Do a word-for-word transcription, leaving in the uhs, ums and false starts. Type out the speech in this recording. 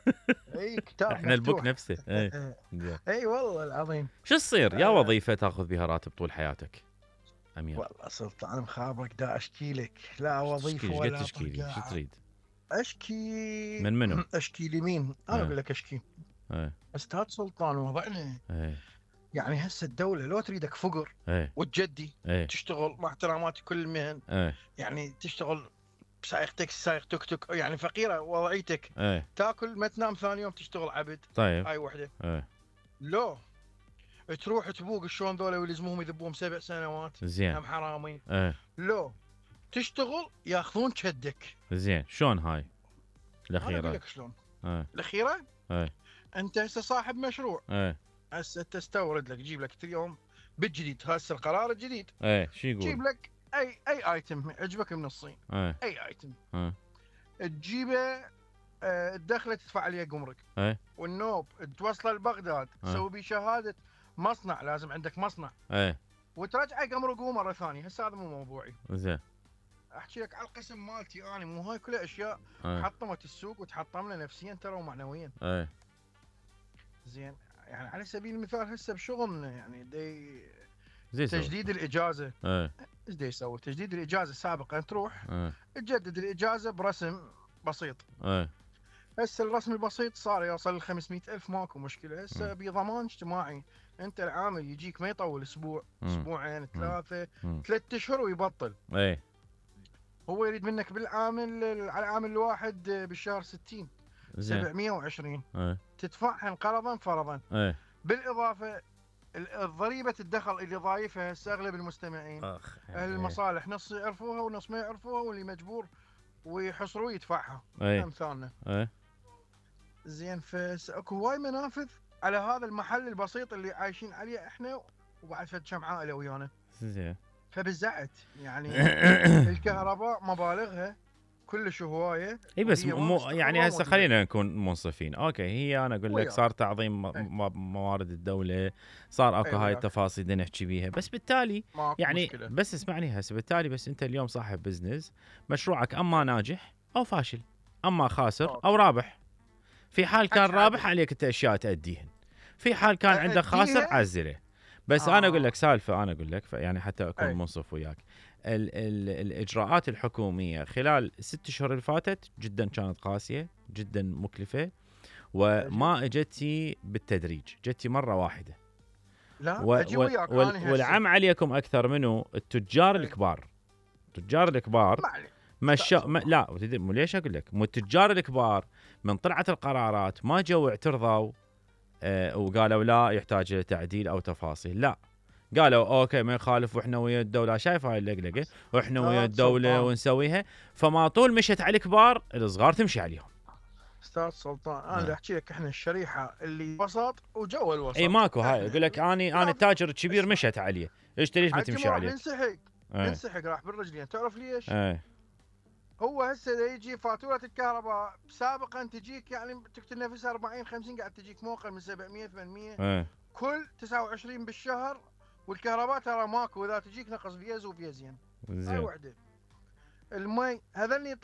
اي كتاب احنا البوك مفتوح. نفسه. اي زين. اي والله العظيم. شو تصير يا آه وظيفه تاخذ بها راتب طول حياتك امير؟ والله سلطان مخابرك دا اشكي لك، لا شو وظيفه تشكي؟ ايش قد ولا تشكي لي؟ شو طقاعه. تريد؟ اشكي. من منو؟ اشكي لمين؟ انا ايه اقول لك اشكي. ايه استاذ سلطان وضعنا ايه يعني هسه الدوله لو تريدك فقر ايه وتجدي ايه تشتغل مع احتراماتي كل المهن، ايه يعني تشتغل سائق تاكسي سائق توك توك، يعني فقيره وضعيتك، ايه. تاكل ما تنام ثاني يوم تشتغل عبد. طيب. هاي وحده. ايه لو تروح تبوق شلون ذولا يلزموهم يذبوهم سبع سنوات زين. هم حرامي. ايه لو تشتغل ياخذون شدك. زين. شلون هاي انا اقول الاخيره؟ لك شلون. ايه الاخيره، ايه انت هسه صاحب مشروع، ايه هسه تستورد لك تجيب لك اليوم بالجديد، هسه القرار الجديد ايه. شو يقول؟ تجيب لك اي اي ايتم عجبك من الصين، ايه اي ايتم ايه تجيبه، آه، الدخله تدفع عليه جمرك، ايه والنوب توصله لبغداد ايه تسوي بيه شهاده مصنع، لازم عندك مصنع، ايه. وترجعه جمركه مره ثانيه. هسه هذا مو موضوعي، زين. احكي لك على القسم مالتي انا، مو هاي كلها اشياء ايه حطمت السوق وتحطمنا نفسيا ترى ومعنويا. ايه زين، يعني على سبيل المثال هسه بشغلنا يعني دي زين سوي. تجديد الاجازه، ايه ايش دا يسوي؟ تجديد الاجازه سابقا تروح ايه تجدد الاجازه برسم بسيط، ايه هسه الرسم البسيط صار يوصل ل خمسمئة ألف، ماكو مشكله. هسه بضمان اجتماعي، انت العامل يجيك ما يطول اسبوع اسبوعين ثلاثه ثلاث اشهر ويبطل. ايه هو يريد منك بالعامل على العامل الواحد بالشهر ستين زين. سبعمئة وعشرين ايه تدفعهن قرضا فرضا. ايه. بالاضافه الضريبه الدخل اللي ضايفها هسه اغلب المستمعين اخ اهل المصالح نص يعرفوها ونص ما يعرفوها، واللي مجبور ويحصروه يدفعها ايه امثالنا. ايه زين، فاكو هواي منافذ على هذا المحل البسيط اللي عايشين عليه احنا وبعد فد كم عائله ويانا. زين. فبزعت يعني الكهرباء مبالغها كلش هوايه، اي بس وهي ما مو مستقره يعني هسه وموجودة. خلينا نكون منصفين. اوكي هي انا اقول لك وياك. صار تعظيم م- اي م- موارد الدوله، صار اي اكو هاي وياك، التفاصيل بدنا نحكي بيها، بس بالتالي ماكو يعني مشكله. بس اسمعني هسه بالتالي بس انت اليوم صاحب بزنس، مشروعك اما ناجح او فاشل، اما خاسر او اوكي، رابح. في حال كان حكي عدل رابح عليك انت اشياء تأديهن، في حال كان عندك خاسر اديها. عزله. بس انا اقول اه لك سالفه، انا اقول لك يعني حتى اكون اي منصف وياك. ال ال الاجراءات الحكوميه خلال الست اشهر اللي فاتت جدا كانت قاسيه، جدا مكلفه، اجي. وما اجتي بالتدريج، جتي مره واحده. لا و اجي و وياك وال انا هسه. والعم عليكم اكثر منه التجار اي الكبار. التجار الكبار ما عليك مشى استاذ ما سلطان. لا مو ليش اقول لك، مو التجار الكبار من طلعت القرارات ما جو اعترضوا آه وقالوا لا يحتاج الى تعديل او تفاصيل، لا قالوا اوكي ما يخالف واحنا ويا الدوله، شايف هاي اللقلقه واحنا ويا استاذ الدوله سلطان، ونسويها. فما طول مشت على الكبار الصغار تمشي عليهم. استاذ سلطان انا اللي آه. احكي لك، احنا الشريحه اللي وسط وجو اي الوسط ماكو هاي احنا اقول لك اني انا لا. التاجر الكبير اسمع، مشت عليه، ايش ليش ما عجم تمشي راح عليك؟ ننسحق، اي ننسحق راح بالرجلين. تعرف ليش؟ اي هو هسه دا يجي فاتوره الكهرباء سابقا تجيك يعني تقتل نفسها أربعين خمسين، قاعد تجيك موقع من سبعمئة ثمانمئة اي كل تسعة وعشرين بالشهر. والكهرباء ترى ماكو، اذا تجيك نقص فيز وفيزين. هاي زين. وحده. المي هذني